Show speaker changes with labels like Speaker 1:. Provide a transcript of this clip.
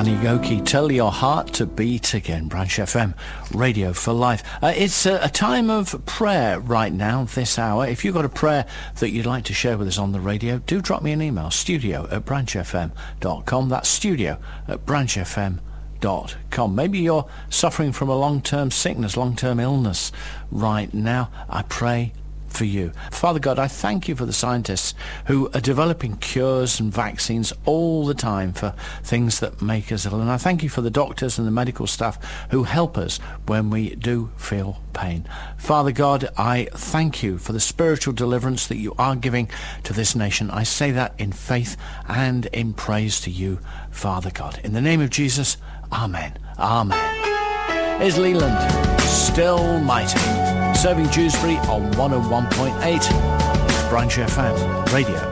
Speaker 1: Danny Goki, tell your heart to beat again. Branch FM, Radio for Life. It's a time of prayer right now, this hour. If you've got a prayer that you'd like to share with us on the radio, do drop me an email, studio@branchfm.com. That's studio@branchfm.com. Maybe you're suffering from a long-term sickness, long-term illness right now. I pray for you. Father God, I thank you for the scientists who are developing cures and vaccines all the time for things that make us ill. And I thank you for the doctors and the medical staff who help us when we do feel pain. Father God, I thank you for the spiritual deliverance that you are giving to this nation. I say that in faith and in praise to you, Father God. In the name of Jesus, amen. Amen. Is Leland still mighty? Serving Dewsbury on 101.8. It's Branch FM Radio